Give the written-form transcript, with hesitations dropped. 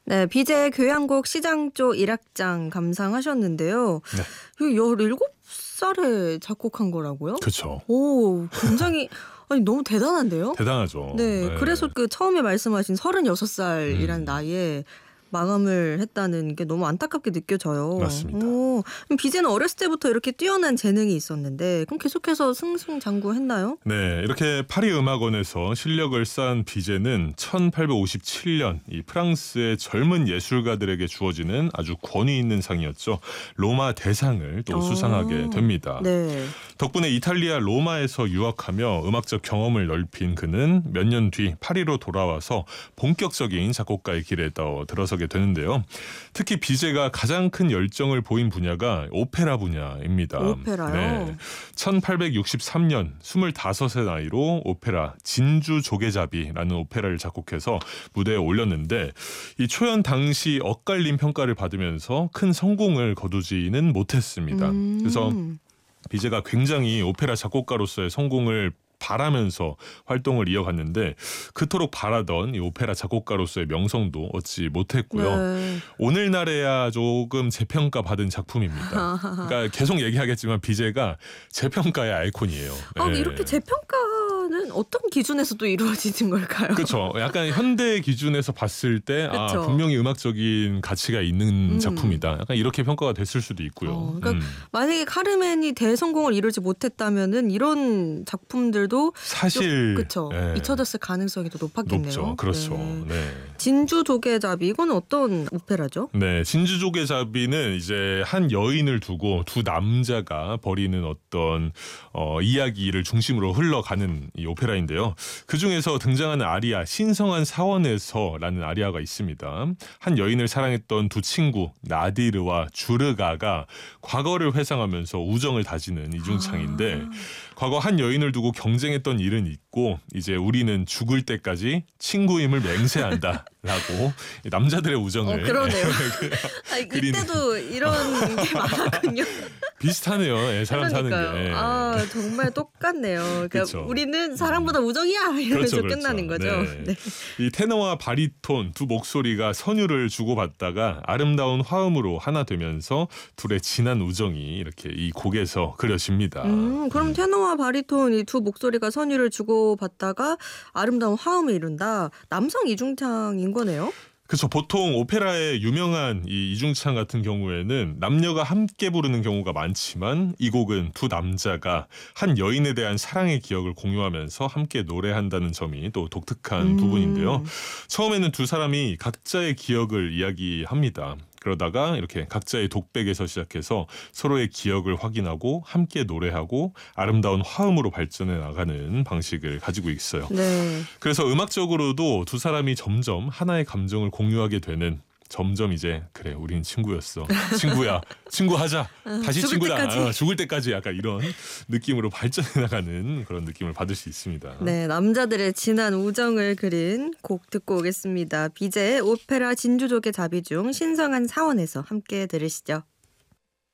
네, 비제 교향곡 시장조 1악장 감상하셨는데요. 네. 이거 17살에 작곡한 거라고요? 그렇죠. 오, 굉장히 아니 너무 대단한데요? 대단하죠. 네, 그래서 그 처음에 말씀하신 36살이라는 음. 나이에 마감을 했다는 게 너무 안타깝게 느껴져요. 맞습니다. 오, 그럼 비제는 어렸을 때부터 이렇게 뛰어난 재능이 있었는데 그럼 계속해서 승승장구했나요? 네, 이렇게 파리 음악원에서 실력을 쌓은 비제는 1857년 이 프랑스의 젊은 예술가들에게 주어지는 아주 권위 있는 상이었죠. 로마 대상을 또 수상하게 됩니다. 네. 덕분에 이탈리아 로마에서 유학하며 음악적 경험을 넓힌 그는 몇 년 뒤 파리로 돌아와서 본격적인 작곡가의 길에 들어서게 되는데요. 특히 비제가 가장 큰 열정을 보인 분야가 오페라 분야입니다. 오페라요? 네. 1863년 25세 나이로 오페라 진주 조개잡이라는 오페라를 작곡해서 무대에 올렸는데 이 초연 당시 엇갈린 평가를 받으면서 큰 성공을 거두지는 못했습니다. 그래서 비제가 굉장히 오페라 작곡가로서의 성공을 바라면서 활동을 이어갔는데 그토록 바라던 이 오페라 작곡가로서의 명성도 얻지 못했고요. 네. 오늘날에야 조금 재평가 받은 작품입니다. 그러니까 계속 얘기하겠지만 비제가 재평가의 아이콘이에요. 아, 네. 이렇게 재평가는 어떤 기준에서 또 이루어지는 걸까요? 그렇죠. 약간 현대 기준에서 봤을 때 그쵸. 분명히 음악적인 가치가 있는 작품이다. 약간 이렇게 평가가 됐을 수도 있고요. 그러니까 만약에 카르멘이 대성공을 이루지 못했다면은 이런 작품들도 사실 그렇죠. 네. 잊혀졌을 가능성이 더 높았겠네요. 높죠. 그렇죠. 네. 네. 진주 조개잡이 이건 어떤 오페라죠? 네, 진주조개잡이는 이제 한 여인을 두고 두 남자가 벌이는 어떤 이야기를 중심으로 흘러가는 이 오페라인데요. 그 중에서 등장하는 아리아 신성한 사원에서라는 아리아가 있습니다. 한 여인을 사랑했던 두 친구 나디르와 주르가가 과거를 회상하면서 우정을 다지는 이중창인데 과거 한 여인을 두고 경쟁했던 일은 있고 이제 우리는 죽을 때까지 친구임을 맹세한다라고 남자들의 우정을 그러네요. 그리는. 이때도 이런 게 많았군요. 비슷하네요. 예, 사람 사는 게. 아, 정말 똑같네요. 그러니까 그렇죠. 우리는 사랑보다 우정이야 이러면서 그렇죠. 끝나는 거죠. 네. 네. 이 테너와 바리톤 두 목소리가 선율을 주고받다가 아름다운 화음으로 하나 되면서 둘의 진한 우정이 이렇게 이 곡에서 그려집니다. 그럼 테너와 바리톤 이 두 목소리가 선율을 주고받다가 아름다운 화음을 이룬다. 남성 이중창인 거네요. 그렇죠. 보통 오페라의 유명한 이 이중창 같은 경우에는 남녀가 함께 부르는 경우가 많지만 이 곡은 두 남자가 한 여인에 대한 사랑의 기억을 공유하면서 함께 노래한다는 점이 또 독특한 부분인데요. 처음에는 두 사람이 각자의 기억을 이야기합니다. 그러다가 이렇게 각자의 독백에서 시작해서 서로의 기억을 확인하고 함께 노래하고 아름다운 화음으로 발전해 나가는 방식을 가지고 있어요. 네. 그래서 음악적으로도 두 사람이 점점 하나의 감정을 공유하게 되는 점점 이제 그래 우린 친구였어. 친구야. 친구하자. 다시 죽을 친구다. 때까지. 죽을 때까지 약간 이런 느낌으로 발전해 나가는 그런 느낌을 받을 수 있습니다. 네, 남자들의 진한 우정을 그린 곡 듣고 오겠습니다. 비제의 오페라 진주족의 자비 중 신성한 사원에서 함께 들으시죠.